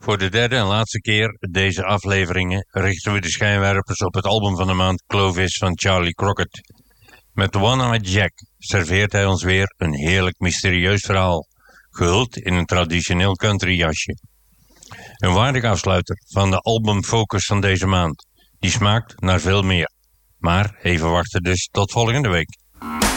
Voor de derde en laatste keer deze afleveringen richten we de schijnwerpers op het album van de maand Clovis van Charlie Crockett. Met One Eyed Jack serveert hij ons weer een heerlijk mysterieus verhaal, gehuld in een traditioneel country jasje. Een waardig afsluiter van de albumfocus van deze maand. Die smaakt naar veel meer. Maar even wachten dus tot volgende week.